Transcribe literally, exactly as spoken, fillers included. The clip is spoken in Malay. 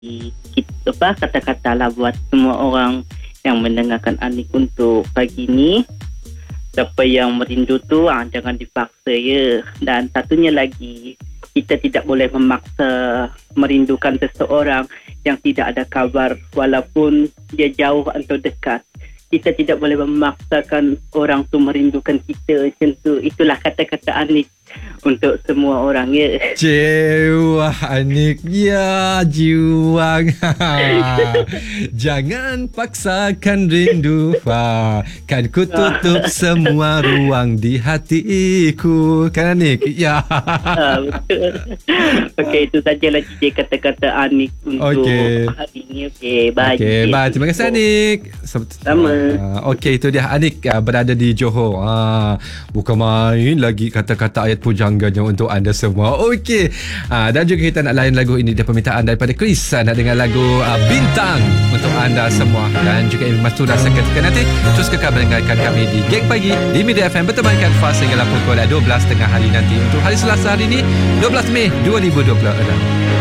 kita, apa, kata-kata lah buat semua orang yang mendengarkan Anik untuk pagi ni. Siapa yang merindu tu, ah, jangan dipaksa ya. Dan satunya lagi, kita tidak boleh memaksa merindukan seseorang yang tidak ada kabar walaupun dia jauh atau dekat. Kita tidak boleh memaksakan orang tu merindukan kita macam tu. Itulah kata-kata Anik untuk semua orang ya. Jiwa Anik ya jiwa. Jangan paksakan rindu, ha. Kan ku tutup semua ruang di hatiku. Kan Anik? Ya. Ha, betul. Okey, itu sajalah je kata-kata Anik untuk Okey. hari ini. Okey, bye. Okey, bye. Terima kasih Anik. Sama. Uh, Okey, itu dia Anik uh, berada di Johor. Uh, bukan main lagi kata-kata ayat pujangganya untuk anda semua. Okey. Uh, dan juga kita nak layan lagu ini dari permintaan daripada Chris. Uh, nak dengar lagu uh, Bintang untuk anda semua. Dan juga Mas Tuda seketika nanti terus kekal mendengarkan kami di Geng Pagi di Media F M bertemankan Fas hinggalah pukul dua belas tengah hari nanti untuk hari Selasa hari ini dua belas Mei dua ribu dua puluh enam.